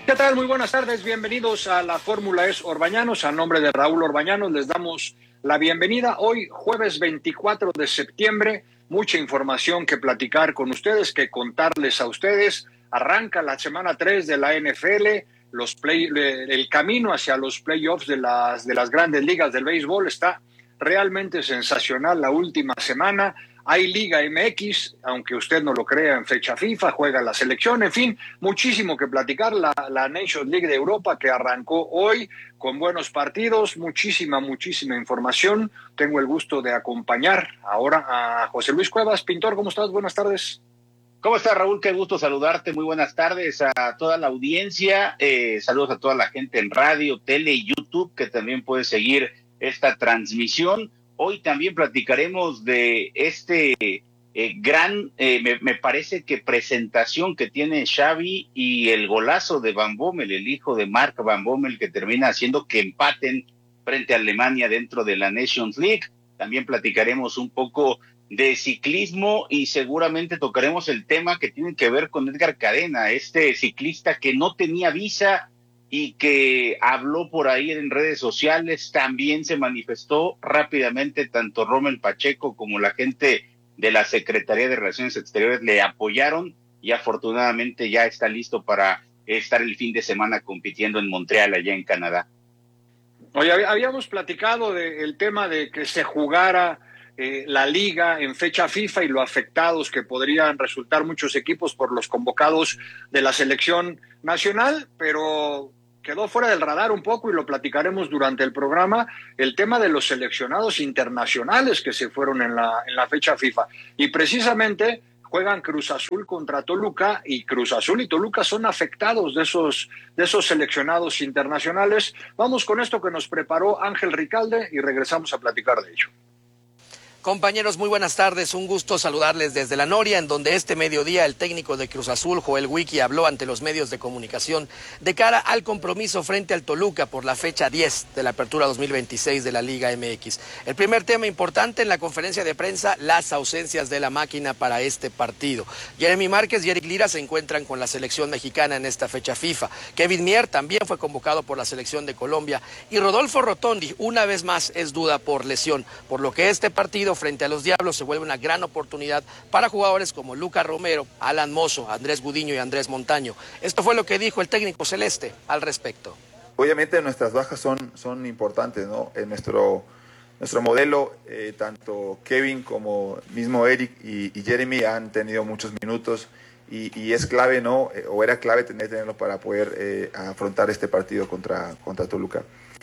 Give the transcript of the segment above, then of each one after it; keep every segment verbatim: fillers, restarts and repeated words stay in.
¿Qué tal? Muy buenas tardes, bienvenidos a la Fórmula Es Orbañanos. A nombre de Raúl Orbañanos les damos la bienvenida. Hoy, jueves veinticuatro de septiembre, mucha información que platicar con ustedes, que contarles a ustedes. Arranca la semana tres de la N F L, los play, el camino hacia los playoffs de las, de las grandes ligas del béisbol está realmente sensacional la última semana. Hay Liga M X, aunque usted no lo crea, en fecha FIFA, juega la selección, en fin, muchísimo que platicar. La, la Nations League de Europa que arrancó hoy con buenos partidos, muchísima, muchísima información. Tengo el gusto de acompañar ahora a José Luis Cuevas. Pintor, ¿cómo estás? Buenas tardes. ¿Cómo estás, Raúl? Qué gusto saludarte. Muy buenas tardes a toda la audiencia. Eh, saludos a toda la gente en radio, tele y YouTube que también puede seguir esta transmisión. Hoy también platicaremos de este eh, gran, eh, me, me parece que presentación que tiene Xavi y el golazo de Van Bommel, el hijo de Mark Van Bommel, que termina haciendo que empaten frente a Alemania dentro de la Nations League. También platicaremos un poco de ciclismo y seguramente tocaremos el tema que tiene que ver con Edgar Cadena, este ciclista que no tenía visa y que habló por ahí en redes sociales. También se manifestó rápidamente, tanto Rommel Pacheco como la gente de la Secretaría de Relaciones Exteriores le apoyaron y afortunadamente ya está listo para estar el fin de semana compitiendo en Montreal, allá en Canadá. Oye, habíamos platicado del tema de que se jugara eh, la liga en fecha FIFA y lo afectados que podrían resultar muchos equipos por los convocados de la selección nacional, pero quedó fuera del radar un poco y lo platicaremos durante el programa, el tema de los seleccionados internacionales que se fueron en la, en la fecha FIFA. Y precisamente juegan Cruz Azul contra Toluca y Cruz Azul y Toluca son afectados de esos, de esos seleccionados internacionales. Vamos con esto que nos preparó Ángel Ricalde y regresamos a platicar de ello. Compañeros, muy buenas tardes. Un gusto saludarles desde La Noria, en donde este mediodía el técnico de Cruz Azul, Joel Wiki, habló ante los medios de comunicación de cara al compromiso frente al Toluca por la fecha diez de la apertura dos mil veintiséis de la Liga M X. El primer tema importante en la conferencia de prensa, las ausencias de la máquina para este partido. Jeremy Márquez y Eric Lira se encuentran con la selección mexicana en esta fecha FIFA. Kevin Mier también fue convocado por la selección de Colombia y Rodolfo Rotondi una vez más es duda por lesión, por lo que este partido frente a los Diablos se vuelve una gran oportunidad para jugadores como Lucas Romero, Alan Mozo, Andrés Gudiño y Andrés Montaño. Esto fue lo que dijo el técnico celeste al respecto. Obviamente nuestras bajas son, son importantes, ¿no? En nuestro, nuestro modelo, eh, tanto Kevin como mismo Eric y, y Jeremy han tenido muchos minutos y, y es clave, ¿no? Eh, o era clave tener, tenerlo para poder eh, afrontar este partido contra, contra Toluca.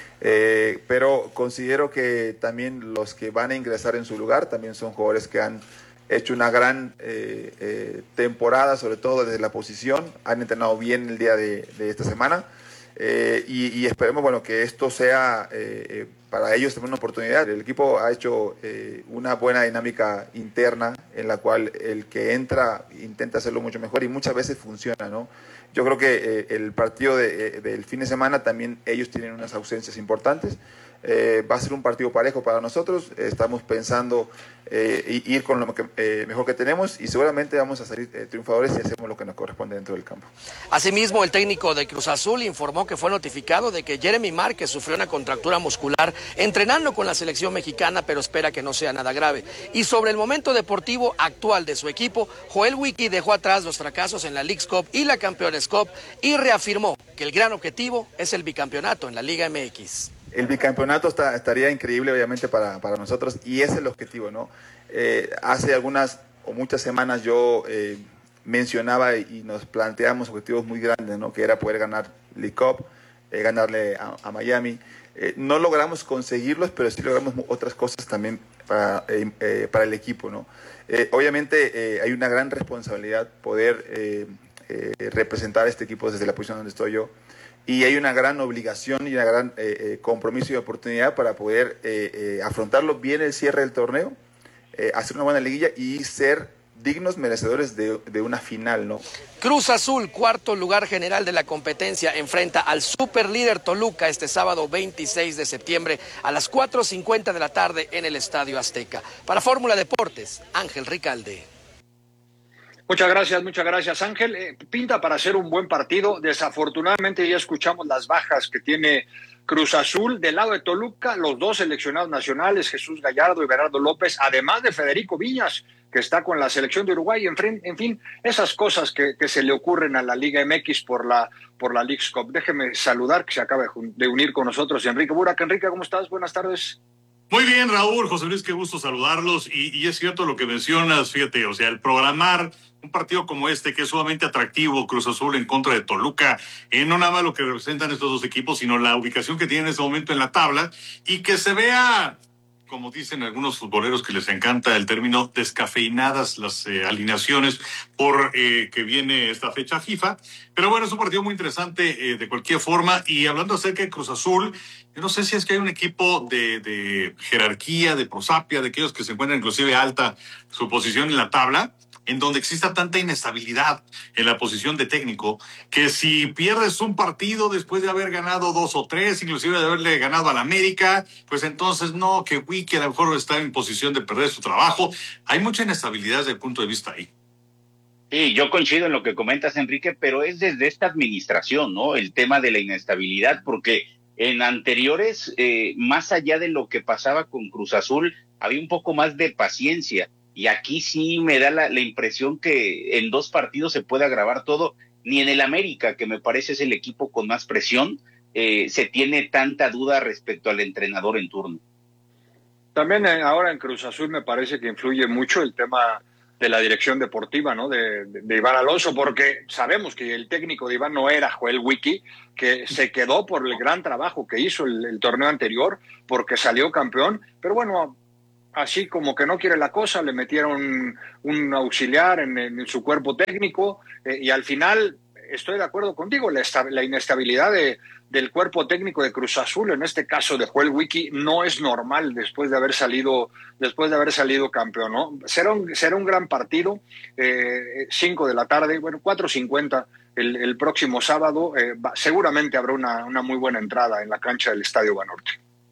Eh, pero considero que también los que van a ingresar en su lugar también son jugadores que han hecho una gran eh, eh, temporada, sobre todo desde la posición, han entrenado bien el día de, de esta semana eh, y, y esperemos bueno, que esto sea eh, eh, para ellos también una oportunidad. El equipo ha hecho eh, una buena dinámica interna en la cual el que entra intenta hacerlo mucho mejor y muchas veces funciona, ¿no? Yo creo que eh, el partido de, eh, del fin de semana también ellos tienen unas ausencias importantes. Eh, va a ser un partido parejo para nosotros. Eh, estamos pensando eh, ir con lo que, eh, mejor que tenemos y seguramente vamos a salir eh, triunfadores si hacemos lo que nos corresponde dentro del campo. Asimismo, el técnico de Cruz Azul informó que fue notificado de que Jeremy Márquez sufrió una contractura muscular entrenando con la selección mexicana, pero espera que no sea nada grave. Y sobre el momento deportivo actual de su equipo, Joel Wiki dejó atrás los fracasos en la Leagues Cup y la Campeones Cup y reafirmó que el gran objetivo es el bicampeonato en la Liga M X. El bicampeonato está, estaría increíble obviamente para, para nosotros y ese es el objetivo, ¿no? Eh, hace algunas o muchas semanas yo eh, mencionaba y nos planteamos objetivos muy grandes, ¿no? Que era poder ganar League Cup, eh, ganarle a, a Miami. Eh, no logramos conseguirlos, pero sí logramos otras cosas también para, eh, eh, para el equipo, ¿no? Eh, obviamente eh, hay una gran responsabilidad poder eh, eh, representar a este equipo desde la posición donde estoy yo. Y hay una gran obligación y un gran eh, eh, compromiso y oportunidad para poder eh, eh, afrontarlo bien el cierre del torneo, eh, hacer una buena liguilla y ser dignos merecedores de, de una final, ¿no? Cruz Azul, cuarto lugar general de la competencia, enfrenta al superlíder Toluca este sábado veintiséis de septiembre a las cuatro cincuenta de la tarde en el Estadio Azteca. Para Fórmula Deportes, Ángel Ricalde. Muchas gracias, muchas gracias, Ángel. Eh, pinta para ser un buen partido. Desafortunadamente ya escuchamos las bajas que tiene Cruz Azul. Del lado de Toluca, los dos seleccionados nacionales, Jesús Gallardo y Bernardo López, además de Federico Viñas, que está con la selección de Uruguay. En fin, en fin esas cosas que, que se le ocurren a la Liga M X por la, por la Leagues Cup. Déjeme saludar, que se acaba de unir con nosotros Enrique Burak. Enrique, ¿cómo estás? Buenas tardes. Muy bien, Raúl, José Luis, qué gusto saludarlos. Y, y es cierto lo que mencionas, fíjate, o sea, el programar un partido como este, que es sumamente atractivo, Cruz Azul en contra de Toluca, eh, no nada más lo que representan estos dos equipos, sino la ubicación que tienen en este momento en la tabla, y que se vea, como dicen algunos futboleros que les encanta el término, descafeinadas las eh, alineaciones por eh, que viene esta fecha FIFA. Pero bueno, es un partido muy interesante eh, de cualquier forma. Y hablando acerca de Cruz Azul, yo no sé si es que hay un equipo de, de jerarquía, de prosapia, de aquellos que se encuentran inclusive alta su posición en la tabla, en donde exista tanta inestabilidad en la posición de técnico, que si pierdes un partido después de haber ganado dos o tres, inclusive de haberle ganado al América, pues entonces no, que Wiki a lo mejor está en posición de perder su trabajo. Hay mucha inestabilidad desde el punto de vista ahí. Sí, yo coincido en lo que comentas, Enrique, pero es desde esta administración, ¿no? El tema de la inestabilidad, porque en anteriores, eh, más allá de lo que pasaba con Cruz Azul, había un poco más de paciencia. Y aquí sí me da la, la impresión que en dos partidos se puede agravar todo. Ni en el América, que me parece es el equipo con más presión, eh, se tiene tanta duda respecto al entrenador en turno. También eh, ahora en Cruz Azul me parece que influye mucho el tema de la dirección deportiva, ¿no? De, de, de Iván Alonso, porque sabemos que el técnico de Iván no era Joel Wiki, que se quedó por el gran trabajo que hizo el, el torneo anterior, porque salió campeón, pero bueno, así como que no quiere la cosa, le metieron un auxiliar en, en su cuerpo técnico eh, y al final estoy de acuerdo contigo, la, la inestabilidad de, del cuerpo técnico de Cruz Azul, en este caso de Joel Wiki, no es normal después de haber salido después de haber salido campeón, ¿no? Será un, será un gran partido, eh, cinco de la tarde, bueno, cuatro cincuenta el, el próximo sábado, eh, va, seguramente habrá una, una muy buena entrada en la cancha del Estadio Banorte.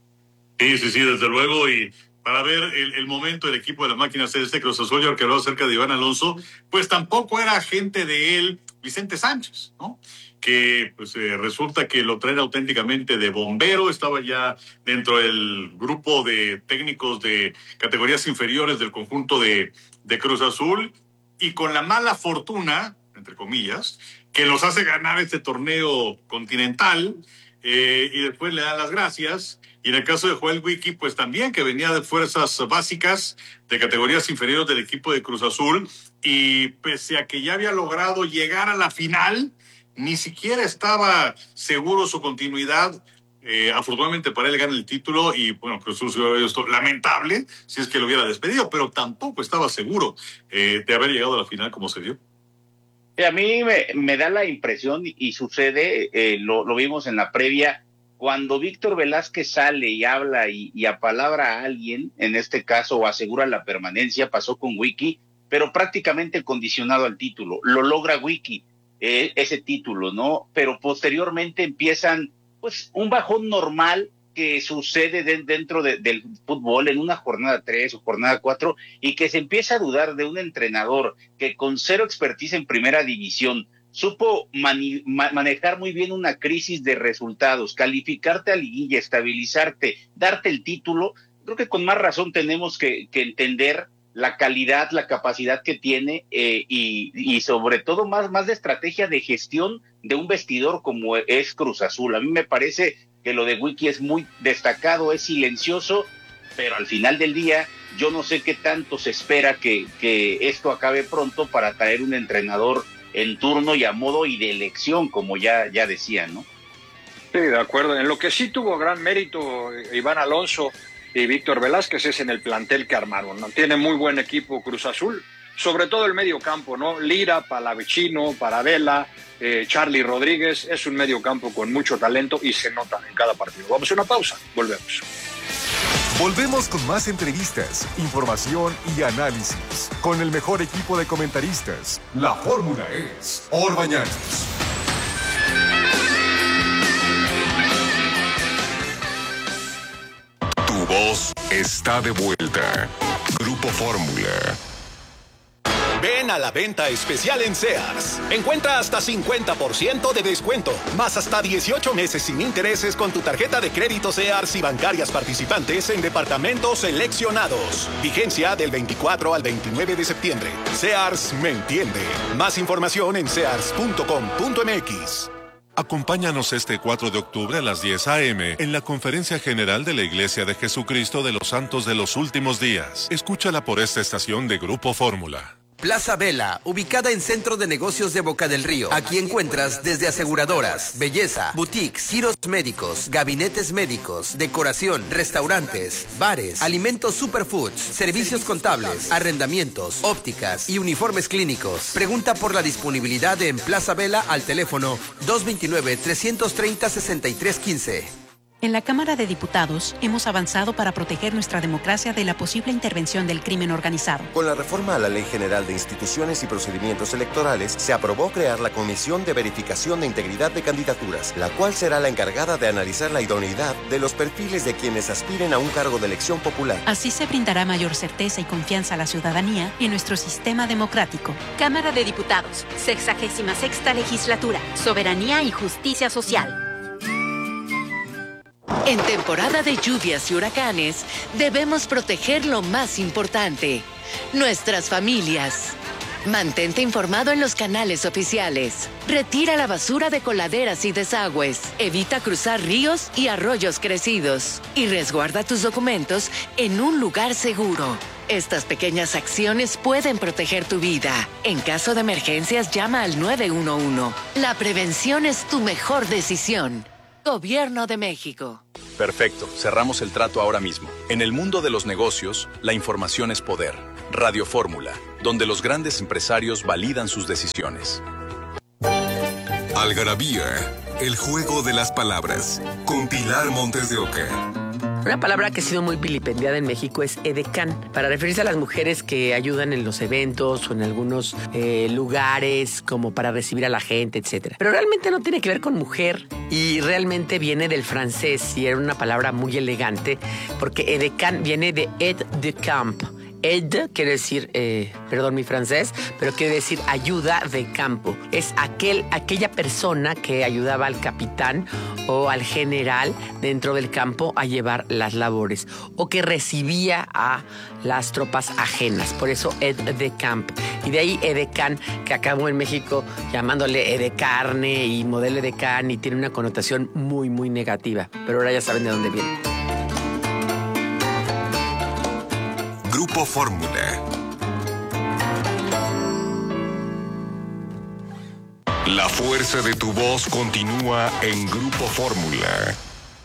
Sí, sí, sí, desde luego, y para ver el, el momento del equipo de la máquina celeste Cruz Azul, yo que hablaba acerca de Iván Alonso, pues tampoco era agente de él Vicente Sánchez, ¿no? Que pues eh, resulta que lo traen auténticamente de bombero, estaba ya dentro del grupo de técnicos de categorías inferiores del conjunto de, de Cruz Azul, y con la mala fortuna, entre comillas, que los hace ganar este torneo continental, eh, y después le dan las gracias. Y en el caso de Joel Wiki, pues también, que venía de fuerzas básicas de categorías inferiores del equipo de Cruz Azul, y pese a que ya había logrado llegar a la final, ni siquiera estaba seguro su continuidad. Eh, afortunadamente para él gana el título y bueno, Cruz Azul se hubiera visto lamentable si es que lo hubiera despedido, pero tampoco estaba seguro eh, de haber llegado a la final como se dio. A mí me, me da la impresión, y sucede, eh, lo, lo vimos en la previa, cuando Víctor Velázquez sale y habla y, y apalabra a alguien, en este caso, o asegura la permanencia, pasó con Wiki, pero prácticamente condicionado al título. Lo logra Wiki, eh, ese título, ¿no? Pero posteriormente empiezan, pues, un bajón normal que sucede de, dentro de, del fútbol en una jornada tres o jornada cuatro, y que se empieza a dudar de un entrenador que con cero expertise en primera división supo mani, ma, manejar muy bien una crisis de resultados, calificarte a liguilla, estabilizarte, darte el título. Creo que con más razón tenemos que, que entender la calidad, la capacidad que tiene eh, y, y sobre todo más, más de estrategia de gestión de un vestidor como es Cruz Azul. A mí me parece que lo de Wiki es muy destacado, es silencioso, pero al final del día yo no sé qué tanto se espera que, que esto acabe pronto para traer un entrenador en turno y a modo y de elección, como ya, ya decían, ¿no? Sí, de acuerdo. En lo que sí tuvo gran mérito Iván Alonso y Víctor Velázquez es en el plantel que armaron, ¿no? Tiene muy buen equipo Cruz Azul, sobre todo el medio campo, ¿no? Lira, Palavecino, Paradela, eh, Charlie Rodríguez, es un medio campo con mucho talento y se nota en cada partido. Vamos a una pausa, volvemos. Volvemos con más entrevistas, información y análisis. Con el mejor equipo de comentaristas. La fórmula es Orbañanos. Tu voz está de vuelta. Grupo Fórmula. Ven a la venta especial en Sears. Encuentra hasta cincuenta por ciento de descuento, más hasta dieciocho meses sin intereses con tu tarjeta de crédito Sears y bancarias participantes en departamentos seleccionados. Vigencia del veinticuatro al veintinueve de septiembre. Sears me entiende. Más información en sears punto com punto m x. Acompáñanos este cuatro de octubre a las diez a eme en la Conferencia General de la Iglesia de Jesucristo de los Santos de los Últimos Días. Escúchala por esta estación de Grupo Fórmula. Plaza Vela, ubicada en Centro de Negocios de Boca del Río. Aquí encuentras desde aseguradoras, belleza, boutiques, giros médicos, gabinetes médicos, decoración, restaurantes, bares, alimentos superfoods, servicios contables, arrendamientos, ópticas y uniformes clínicos. Pregunta por la disponibilidad en Plaza Vela al teléfono dos veintinueve, trescientos treinta, sesenta y tres quince. En la Cámara de Diputados hemos avanzado para proteger nuestra democracia de la posible intervención del crimen organizado. Con la reforma a la Ley General de Instituciones y Procedimientos Electorales, se aprobó crear la Comisión de Verificación de Integridad de Candidaturas, la cual será la encargada de analizar la idoneidad de los perfiles de quienes aspiren a un cargo de elección popular. Así se brindará mayor certeza y confianza a la ciudadanía en nuestro sistema democrático. Cámara de Diputados, sexagésima sexta Legislatura, Soberanía y Justicia Social. En temporada de lluvias y huracanes, debemos proteger lo más importante, nuestras familias. Mantente informado en los canales oficiales. Retira la basura de coladeras y desagües. Evita cruzar ríos y arroyos crecidos. Y resguarda tus documentos en un lugar seguro. Estas pequeñas acciones pueden proteger tu vida. En caso de emergencias, llama al nueve uno uno. La prevención es tu mejor decisión. Gobierno de México. Perfecto, cerramos el trato ahora mismo. En el mundo de los negocios, la información es poder. Radio Fórmula, donde los grandes empresarios validan sus decisiones. Algarabía, el juego de las palabras, con Pilar Montes de Oca. Una palabra que ha sido muy vilipendiada en México es edecán, para referirse a las mujeres que ayudan en los eventos o en algunos eh, lugares, como para recibir a la gente, etcétera. Pero realmente no tiene que ver con mujer y realmente viene del francés y era una palabra muy elegante porque edecán viene de aide de camp. Aide quiere decir, eh, perdón mi francés, pero quiere decir ayuda de campo. Es aquel, aquella persona que ayudaba al capitán o al general dentro del campo a llevar las labores o que recibía a las tropas ajenas. Por eso aide de camp. Y de ahí edecán, que acabó en México llamándole edecarne y modelo edecán y tiene una connotación muy, muy negativa. Pero ahora ya saben de dónde viene. Grupo Fórmula. La fuerza de tu voz continúa en Grupo Fórmula.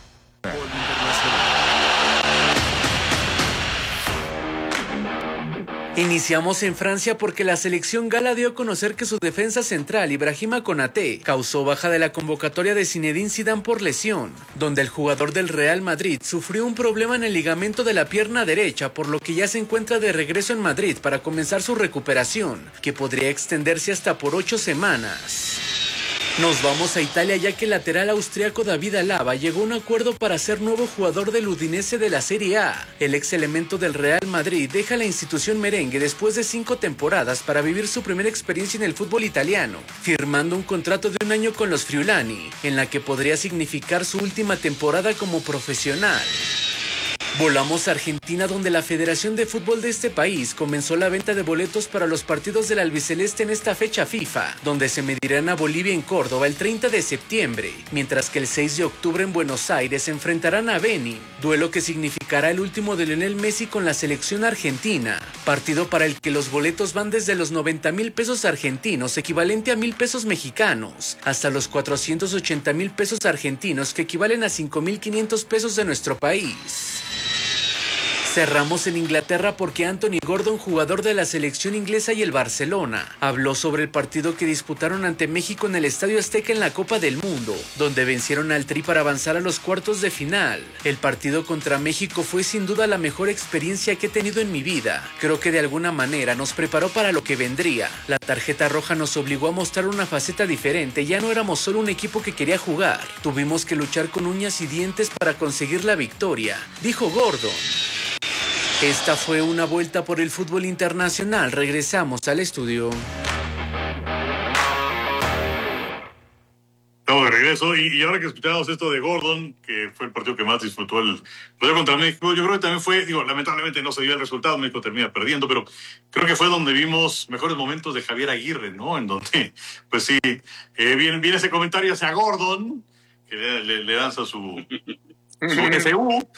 Iniciamos en Francia porque la selección gala dio a conocer que su defensa central, Ibrahima Konaté, causó baja de la convocatoria de Zinedine Zidane por lesión, donde el jugador del Real Madrid sufrió un problema en el ligamento de la pierna derecha, por lo que ya se encuentra de regreso en Madrid para comenzar su recuperación, que podría extenderse hasta por ocho semanas. Nos vamos a Italia ya que el lateral austriaco David Alaba llegó a un acuerdo para ser nuevo jugador del Udinese de la Serie A. El ex elemento del Real Madrid deja la institución merengue después de cinco temporadas para vivir su primera experiencia en el fútbol italiano, firmando un contrato de un año con los Friulani, en la que podría significar su última temporada como profesional. Volamos a Argentina, donde la Federación de Fútbol de este país comenzó la venta de boletos para los partidos del albiceleste en esta fecha FIFA, donde se medirán a Bolivia en Córdoba el treinta de septiembre, mientras que el seis de octubre en Buenos Aires se enfrentarán a Benin, duelo que significará el último de Lionel Messi con la selección argentina, partido para el que los boletos van desde los noventa mil pesos argentinos, equivalente a mil pesos mexicanos, hasta los cuatrocientos ochenta mil pesos argentinos, que equivalen a cinco mil quinientos pesos de nuestro país. Cerramos en Inglaterra porque Anthony Gordon, jugador de la selección inglesa y el Barcelona, habló sobre el partido que disputaron ante México en el Estadio Azteca en la Copa del Mundo, donde vencieron al Tri para avanzar a los cuartos de final. El partido contra México fue sin duda la mejor experiencia que he tenido en mi vida. Creo que de alguna manera nos preparó para lo que vendría. La tarjeta roja nos obligó a mostrar una faceta diferente, ya no éramos solo un equipo que quería jugar. Tuvimos que luchar con uñas y dientes para conseguir la victoria, dijo Gordon. Esta fue una vuelta por el fútbol internacional. Regresamos al estudio. Estamos de regreso y, y ahora que escuchamos esto de Gordon, que fue el partido que más disfrutó el partido contra México, yo creo que también fue, digo, lamentablemente no se dio el resultado, México termina perdiendo, pero creo que fue donde vimos mejores momentos de Javier Aguirre, ¿no? En donde, pues sí, eh, viene, viene ese comentario hacia Gordon, que le, le, le danza su, su S U,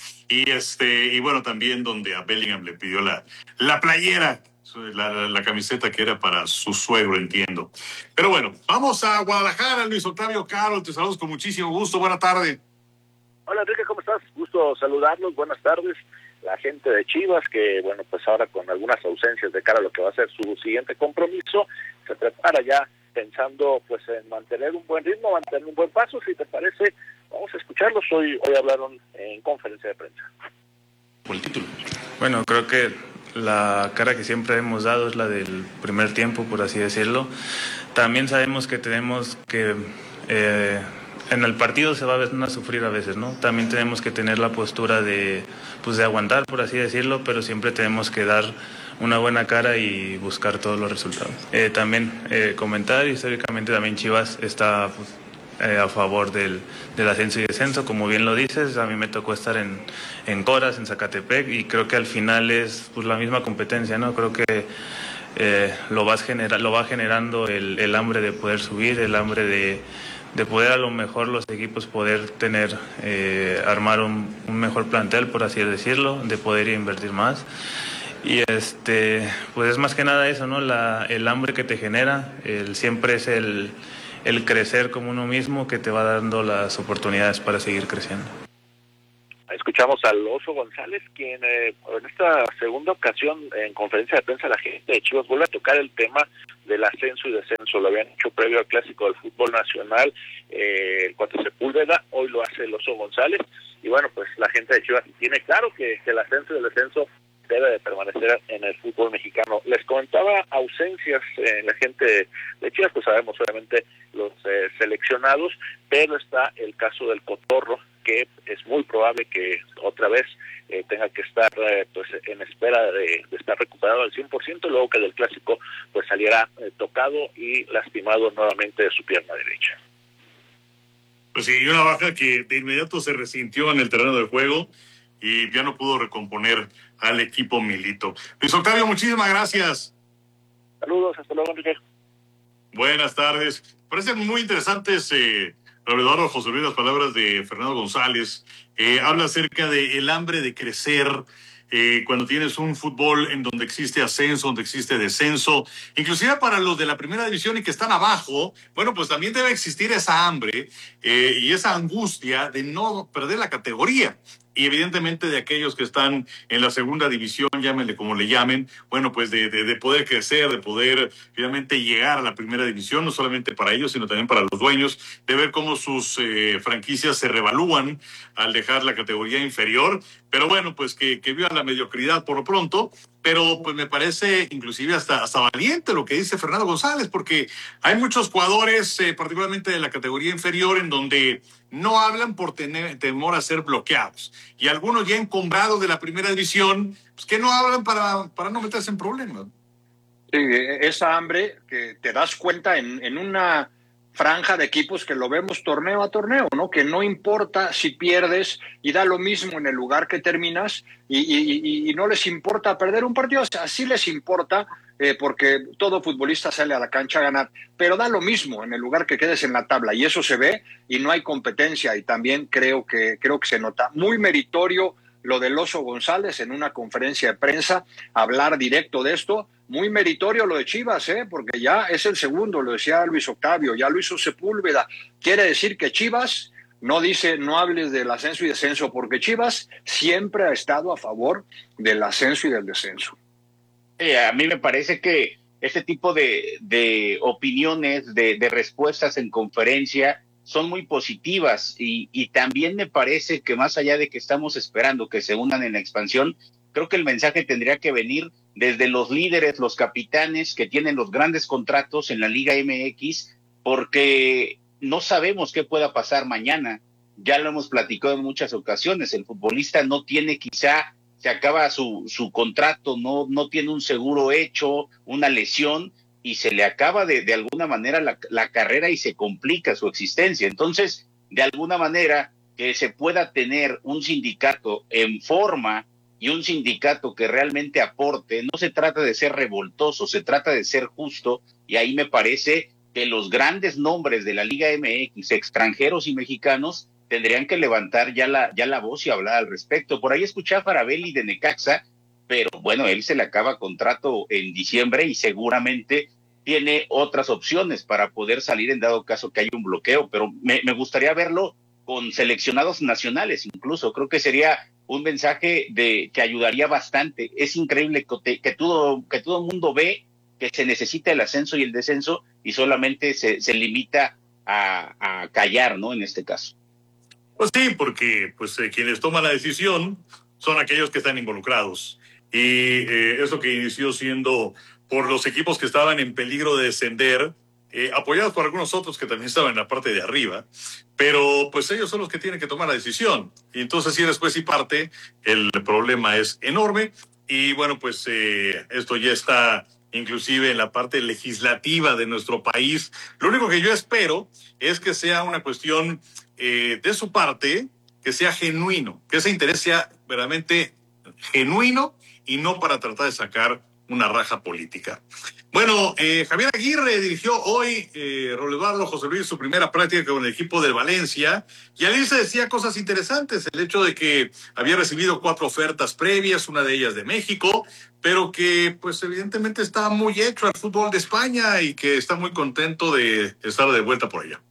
y este, y bueno, también donde a Bellingham le pidió la, la playera, La, la, la camiseta que era para su suegro, entiendo. Pero bueno, vamos a Guadalajara. Luis Octavio Carol, te saludos con muchísimo gusto. Buena tarde. Hola Enrique, ¿cómo estás? Gusto saludarlos, buenas tardes. La gente de Chivas, que bueno, pues ahora con algunas ausencias de cara a lo que va a ser su siguiente compromiso, se prepara ya pensando pues en mantener un buen ritmo, mantener un buen paso. Si te parece, vamos a escucharlos. Hoy, hoy hablaron en conferencia de prensa. Por el título. Bueno, creo que la cara que siempre hemos dado es la del primer tiempo, por así decirlo. También sabemos que tenemos que eh, en el partido se va a sufrir a veces, ¿no? También tenemos que tener la postura de, pues de aguantar, por así decirlo, pero siempre tenemos que dar una buena cara y buscar todos los resultados. Eh, también eh, comentar, históricamente también Chivas está pues, Eh, a favor del, del ascenso y descenso, como bien lo dices. A mí me tocó estar en, en Coras, en Zacatepec, y creo que al final es pues la misma competencia, ¿no? Creo que eh, lo, vas genera, lo va generando el, el hambre de poder subir, el hambre de, de poder a lo mejor los equipos poder tener, eh, armar un, un mejor plantel, por así decirlo, de poder invertir más. Y este, pues es más que nada eso, ¿no? La, el hambre que te genera, el, siempre es el el crecer como uno mismo que te va dando las oportunidades para seguir creciendo. Escuchamos al Oso González, quien eh, en esta segunda ocasión en conferencia de prensa la gente de Chivas vuelve a tocar el tema del ascenso y descenso. Lo habían hecho previo al Clásico del Fútbol Nacional, eh, el Cuatro Sepúlveda, hoy lo hace el Oso González, y bueno, pues la gente de Chivas tiene claro que, que el ascenso y el descenso debe de permanecer en el fútbol mexicano. Les comentaba ausencias en la gente de, de Chivas, pues sabemos obviamente los eh, seleccionados, pero está el caso del Cotorro, que es muy probable que otra vez eh, tenga que estar eh, pues en espera de, de estar recuperado al cien por ciento, luego que del Clásico pues saliera eh, tocado y lastimado nuevamente de su pierna derecha. Pues sí, una baja que de inmediato se resintió en el terreno de juego y ya no pudo recomponer al equipo Milito. Luis Octavio, muchísimas gracias. Saludos, hasta luego, Enrique. Buenas tardes. Parecen muy interesantes, eh, Eduardo José Luis, las palabras de Fernando González. Eh, habla acerca del hambre de crecer, eh, cuando tienes un fútbol en donde existe ascenso, donde existe descenso, inclusive para los de la primera división y que están abajo, bueno, pues también debe existir esa hambre eh, y esa angustia de no perder la categoría. Y evidentemente de aquellos que están en la segunda división, llámenle como le llamen, bueno, pues de, de, de poder crecer, de poder finalmente llegar a la primera división, no solamente para ellos, sino también para los dueños, de ver cómo sus eh, franquicias se revalúan al dejar la categoría inferior. Pero bueno, pues que, que vivan la mediocridad por lo pronto. Pero pues me parece inclusive hasta, hasta valiente lo que dice Fernando González, porque hay muchos jugadores, eh, particularmente de la categoría inferior, en donde no hablan por tener temor a ser bloqueados. Y algunos ya encumbrados de la primera división, pues que no hablan para, para no meterse en problemas. Sí, esa hambre que te das cuenta en, en una franja de equipos que lo vemos torneo a torneo, ¿no? Que no importa si pierdes y da lo mismo en el lugar que terminas y, y, y no les importa perder un partido, o sea, sí les importa eh, porque todo futbolista sale a la cancha a ganar, pero da lo mismo en el lugar que quedes en la tabla y eso se ve y no hay competencia y también creo que, creo que se nota. Muy meritorio lo del Oso González en una conferencia de prensa, hablar directo de esto. Muy meritorio lo de Chivas, ¿eh? Porque ya es el segundo, lo decía Luis Octavio, ya lo hizo Sepúlveda. Quiere decir que Chivas no dice, no hables del ascenso y descenso, porque Chivas siempre ha estado a favor del ascenso y del descenso. Eh, a mí me parece que este tipo de, de opiniones, de, de respuestas en conferencia son muy positivas y, y también me parece que más allá de que estamos esperando que se unan en la expansión, creo que el mensaje tendría que venir desde los líderes, los capitanes que tienen los grandes contratos en la Liga M X, porque no sabemos qué pueda pasar mañana. Ya lo hemos platicado en muchas ocasiones, el futbolista no tiene quizá se acaba su, su contrato, no, no tiene un seguro hecho, una lesión, y se le acaba de, de alguna manera la, la carrera y se complica su existencia. Entonces, de alguna manera, que se pueda tener un sindicato en forma y un sindicato que realmente aporte, no se trata de ser revoltoso, se trata de ser justo, y ahí me parece que los grandes nombres de la Liga M X, extranjeros y mexicanos, tendrían que levantar ya la, ya la voz y hablar al respecto. Por ahí escuché a Farabelli de Necaxa, pero bueno, él se le acaba contrato en diciembre y seguramente tiene otras opciones para poder salir en dado caso que haya un bloqueo, pero me, me gustaría verlo con seleccionados nacionales incluso. Creo que sería un mensaje de que ayudaría bastante. Es increíble que, te, que todo que todo el mundo ve que se necesita el ascenso y el descenso y solamente se, se limita a, a callar, ¿no? En este caso. Pues sí, porque pues eh, quienes toman la decisión son aquellos que están involucrados. Y eh, eso que inició siendo por los equipos que estaban en peligro de descender, eh, apoyados por algunos otros que también estaban en la parte de arriba, pero pues ellos son los que tienen que tomar la decisión. Y entonces, si eres juez y parte, el problema es enorme. Y bueno, pues eh, esto ya está inclusive en la parte legislativa de nuestro país. Lo único que yo espero es que sea una cuestión eh, de su parte, que sea genuino, que ese interés sea verdaderamente genuino y no para tratar de sacar una raja política. Bueno, eh, Javier Aguirre dirigió hoy, eh, Raúl Eduardo, José Luis, su primera práctica con el equipo del Valencia, y al irse decía cosas interesantes, el hecho de que había recibido cuatro ofertas previas, una de ellas de México, pero que pues evidentemente está muy hecho al fútbol de España y que está muy contento de estar de vuelta por allá.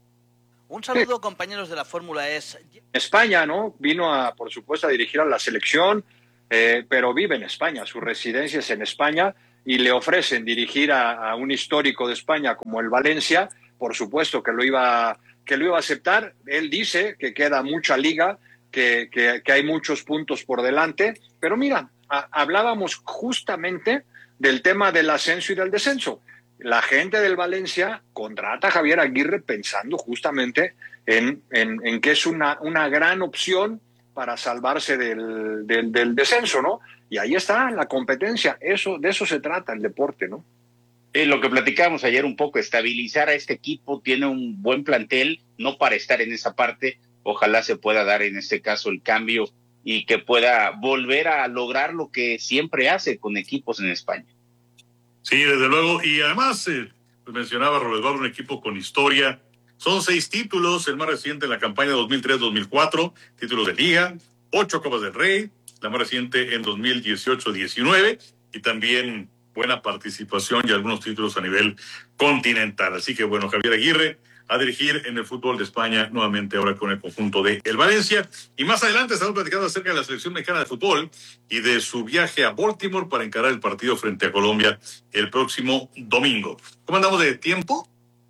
Un saludo, compañeros de la Fórmula E S. España, ¿no? Vino, a, por supuesto, a dirigir a la selección, eh, pero vive en España, su residencia es en España, y le ofrecen dirigir a, a un histórico de España como el Valencia. Por supuesto que lo iba, que lo iba a aceptar. Él dice que queda mucha liga, que, que, que hay muchos puntos por delante, pero mira, a, hablábamos justamente del tema del ascenso y del descenso. La gente del Valencia contrata a Javier Aguirre pensando justamente en, en, en que es una, una gran opción para salvarse del, del, del descenso, ¿no? Y ahí está la competencia, eso, de eso se trata el deporte, ¿no? Eh, lo que platicábamos ayer un poco, estabilizar a este equipo, tiene un buen plantel, no para estar en esa parte, ojalá se pueda dar en este caso el cambio y que pueda volver a lograr lo que siempre hace con equipos en España. Sí, desde luego, y además, eh, pues mencionaba Robert Bauer, un equipo con historia. Son seis títulos, el más reciente en la campaña dos mil tres dos mil cuatro, títulos de Liga, ocho Copas del Rey, la más reciente en dos mil dieciocho diecinueve, y también buena participación y algunos títulos a nivel continental. Así que bueno, Javier Aguirre a dirigir en el fútbol de España nuevamente ahora con el conjunto de el Valencia. Y más adelante estamos platicando acerca de la selección mexicana de fútbol y de su viaje a Baltimore para encarar el partido frente a Colombia el próximo domingo. ¿Cómo andamos de tiempo?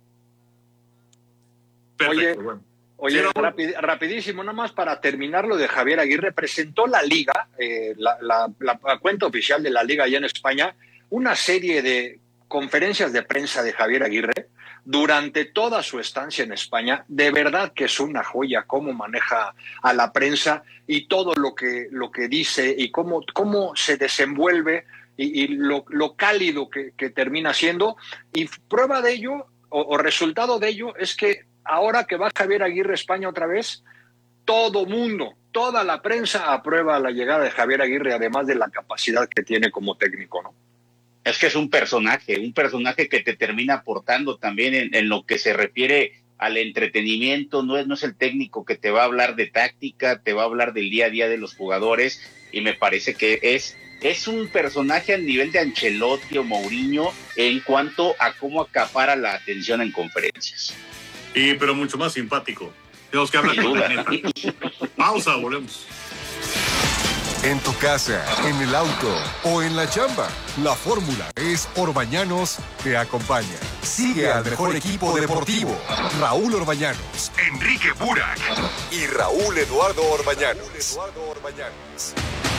Perfecto, Oye, bueno. Oye, Sí, no, rapid, rapidísimo, nada más para terminar lo de Javier Aguirre, presentó la Liga, eh, la, la, la, la cuenta oficial de la Liga allá en España, una serie de conferencias de prensa de Javier Aguirre durante toda su estancia en España. De verdad que es una joya cómo maneja a la prensa y todo lo que, lo que dice y cómo, cómo se desenvuelve y, y lo, lo cálido que, que termina siendo. Y prueba de ello, o, o resultado de ello, es que ahora que va Javier Aguirre a España otra vez, todo mundo, toda la prensa aprueba la llegada de Javier Aguirre, además de la capacidad que tiene como técnico, ¿no? Es que es un personaje, un personaje que te termina aportando también en, en lo que se refiere al entretenimiento. No es, no es el técnico que te va a hablar de táctica, te va a hablar del día a día de los jugadores, y me parece que es, es un personaje al nivel de Ancelotti o Mourinho en cuanto a cómo acapara la atención en conferencias. Sí, pero mucho más simpático. Tenemos que hablar con la neta. Pausa, volvemos. En tu casa, en el auto o en la chamba, la fórmula es Orbañanos te acompaña. Sigue al mejor equipo deportivo, Raúl Orbañanos, Enrique Burak y Raúl Eduardo Orbañanos. Raúl Eduardo Orbañanos.